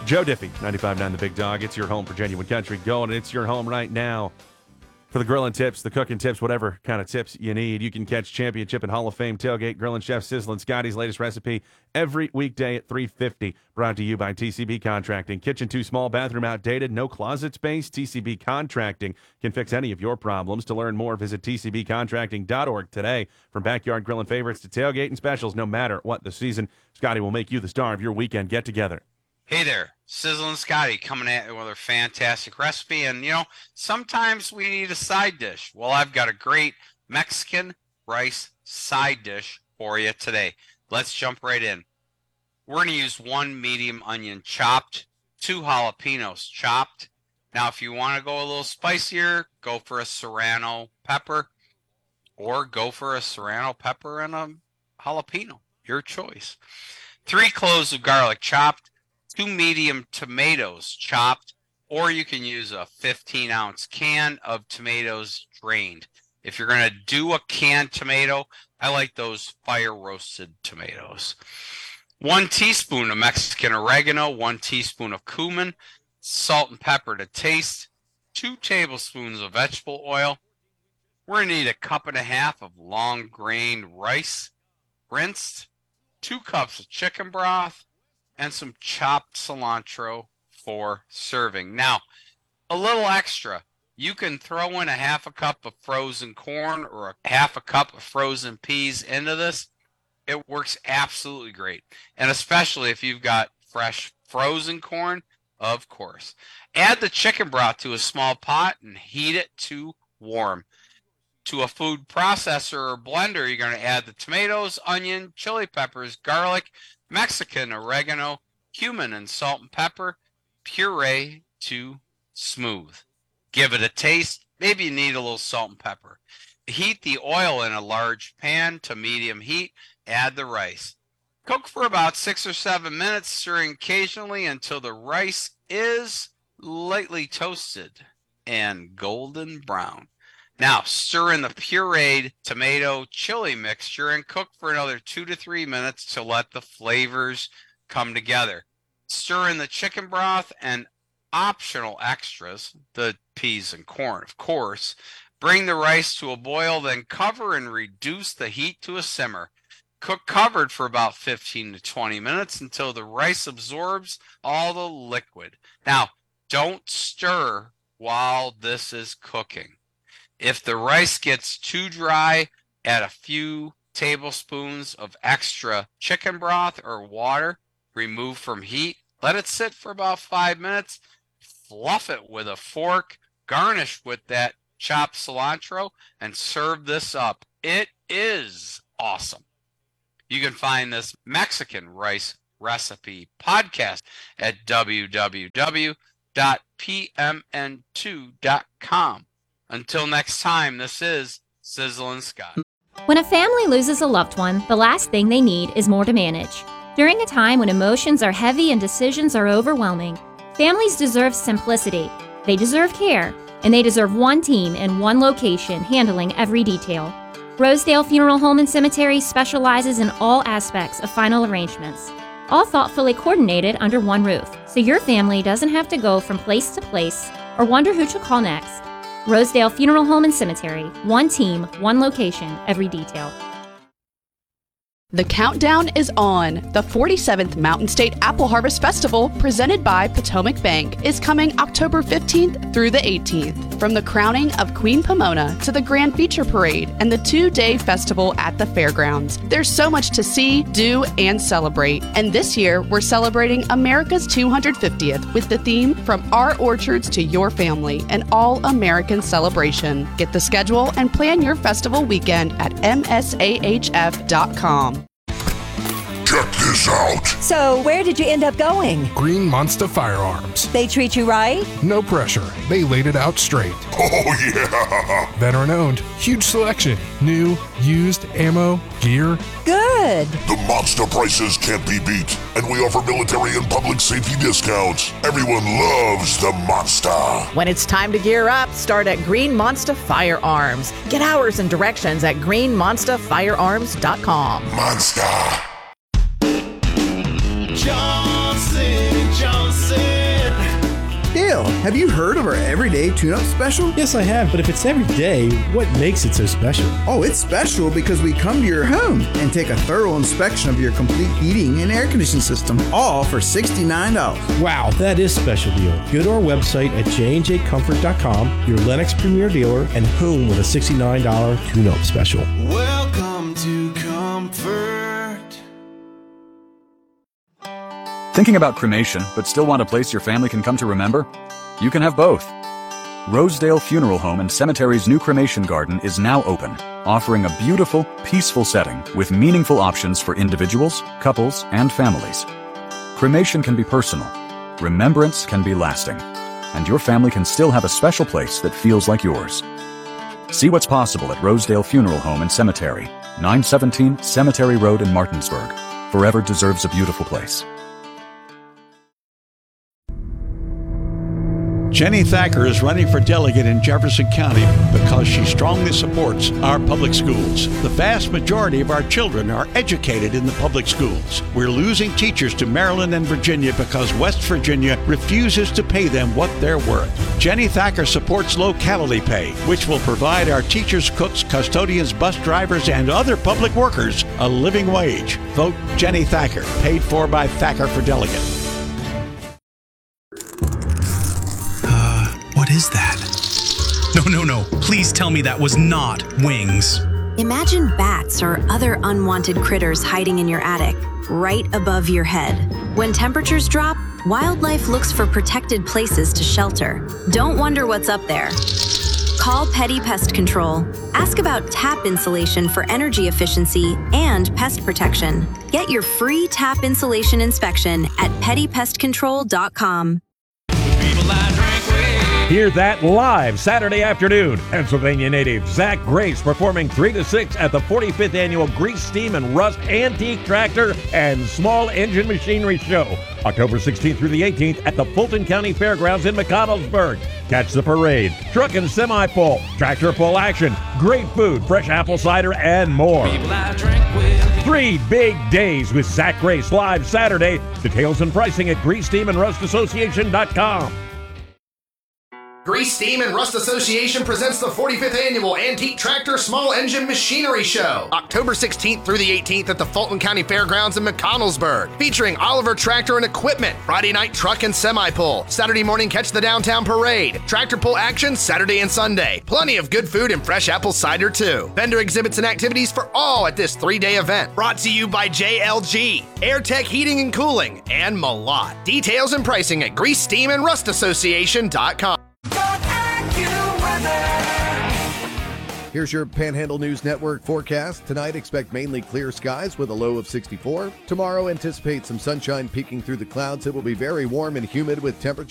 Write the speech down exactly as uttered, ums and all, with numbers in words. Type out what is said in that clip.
Joe Diffie, ninety-five point nine The Big Dog. It's your home for genuine country going. It's your home right now for the grilling tips, the cooking tips, whatever kind of tips you need. You can catch Championship and Hall of Fame Tailgate Grilling Chef Sizzlin' Scotty's latest recipe every weekday at three fifty. Brought to you by T C B Contracting. Kitchen too small, bathroom outdated, no closet space? T C B Contracting can fix any of your problems. To learn more, visit T C B contracting dot org today. From backyard grilling favorites to tailgating specials, no matter what the season, Scotty will make you the star of your weekend get-together. Hey there, Sizzlin' Scotty coming at you with a fantastic recipe. And, you know, sometimes we need a side dish. Well, I've got a great Mexican rice side dish for you today. Let's jump right in. We're going to use one medium onion chopped, two jalapenos chopped. Now, if you want to go a little spicier, go for a serrano pepper or go for a serrano pepper and a jalapeno. Your choice. Three cloves of garlic chopped. Two medium tomatoes chopped, or you can use a fifteen ounce can of tomatoes drained. If you're going to do a canned tomato, I like those fire roasted tomatoes. One teaspoon of Mexican oregano, one teaspoon of cumin, salt and pepper to taste, two tablespoons of vegetable oil. We're going to need a cup and a half of long grained rice, rinsed, two cups of chicken broth, and some chopped cilantro for serving. Now, a little extra. You can throw in a half a cup of frozen corn or a half a cup of frozen peas into this. It works absolutely great. And especially if you've got fresh frozen corn, of course. Add the chicken broth to a small pot and heat it to warm. To a food processor or blender, you're going to add the tomatoes, onion, chili peppers, garlic, Mexican oregano, cumin, and salt and pepper. Puree to smooth. Give it a taste. Maybe you need a little salt and pepper. Heat the oil in a large pan to medium heat. Add the rice. Cook for about six or seven minutes, stirring occasionally until the rice is lightly toasted and golden brown. Now, stir in the pureed tomato chili mixture and cook for another two to three minutes to let the flavors come together. Stir in the chicken broth and optional extras, the peas and corn, of course. Bring the rice to a boil, then cover and reduce the heat to a simmer. Cook covered for about fifteen to twenty minutes until the rice absorbs all the liquid. Now, don't stir while this is cooking. If the rice gets too dry, add a few tablespoons of extra chicken broth or water. Remove from heat. Let it sit for about five minutes. Fluff it with a fork. Garnish with that chopped cilantro and serve this up. It is awesome. You can find this Mexican rice recipe podcast at w w w dot p m n two dot com. Until next time, this is Sizzlin' Scott. When a family loses a loved one, the last thing they need is more to manage. During a time when emotions are heavy and decisions are overwhelming, families deserve simplicity, they deserve care, and they deserve one team in one location handling every detail. Rosedale Funeral Home and Cemetery specializes in all aspects of final arrangements, all thoughtfully coordinated under one roof, so your family doesn't have to go from place to place or wonder who to call next. Rosedale Funeral Home and Cemetery. One team, one location, every detail. The countdown is on. The forty-seventh Mountain State Apple Harvest Festival, presented by Potomac Bank, is coming October fifteenth through the eighteenth. From the crowning of Queen Pomona to the Grand Feature Parade and the two-day festival at the fairgrounds, there's so much to see, do, and celebrate. And this year, we're celebrating America's two hundred fiftieth with the theme From Our Orchards to Your Family, an all-American celebration. Get the schedule and plan your festival weekend at m s a h f dot com. Check this out. So, where did you end up going? Green Monster Firearms. They treat you right? No pressure. They laid it out straight. Oh, yeah. Veteran owned. Huge selection. New, used, ammo, gear. Good. The monster prices can't be beat, and we offer military and public safety discounts. Everyone loves the Monster. When it's time to gear up, start at Green Monster Firearms. Get hours and directions at green monster firearms dot com. Monster. John Johnson and Johnson. Dale, have you heard of our everyday tune-up special? Yes, I have, but if it's every day, what makes it so special? Oh, it's special because we come to your home and take a thorough inspection of your complete heating and air conditioning system, all for sixty-nine dollars. Wow, that is special deal. Go to our website at j and j comfort dot com, your Lennox Premier dealer, and home with a sixty-nine dollars tune-up special. Welcome to Comfort. Thinking about cremation, but still want a place your family can come to remember? You can have both. Rosedale Funeral Home and Cemetery's new cremation garden is now open, offering a beautiful, peaceful setting with meaningful options for individuals, couples, and families. Cremation can be personal, remembrance can be lasting, and your family can still have a special place that feels like yours. See what's possible at Rosedale Funeral Home and Cemetery, nine seventeen Cemetery Road in Martinsburg. Forever deserves a beautiful place. Jenny Thacker is running for delegate in Jefferson County because she strongly supports our public schools. The vast majority of our children are educated in the public schools. We're losing teachers to Maryland and Virginia because West Virginia refuses to pay them what they're worth. Jenny Thacker supports locality pay, which will provide our teachers, cooks, custodians, bus drivers, and other public workers a living wage. Vote Jenny Thacker, paid for by Thacker for Delegate. What is that? No, no, no. Please tell me that was not wings. Imagine bats or other unwanted critters hiding in your attic, right above your head. When temperatures drop, wildlife looks for protected places to shelter. Don't wonder what's up there. Call Petty Pest Control. Ask about tap insulation for energy efficiency and pest protection. Get your free tap insulation inspection at petty pest control dot com. Hear that live Saturday afternoon. Pennsylvania native Zach Grace performing three to six at the forty-fifth Annual Grease, Steam, and Rust Antique Tractor and Small Engine Machinery Show. October sixteenth through the eighteenth at the Fulton County Fairgrounds in McConnellsburg. Catch the parade, truck and semi-pull, tractor pull action, great food, fresh apple cider, and more. Three big days with Zach Grace live Saturday. Details and pricing at grease steam and rust association dot com. Grease, Steam, and Rust Association presents the forty-fifth Annual Antique Tractor Small Engine Machinery Show, October sixteenth through the eighteenth at the Fulton County Fairgrounds in McConnellsburg, featuring Oliver Tractor and Equipment, Friday night truck and semi-pull, Saturday morning catch the downtown parade, tractor pull action Saturday and Sunday, plenty of good food and fresh apple cider too. Vendor exhibits and activities for all at this three-day event, brought to you by J L G, AirTech Heating and Cooling, and Malott. Details and pricing at grease steam and rust association dot com. Here's your Panhandle News Network forecast. Tonight, expect mainly clear skies with a low of sixty-four. Tomorrow, anticipate some sunshine peeking through the clouds. It will be very warm and humid with temperatures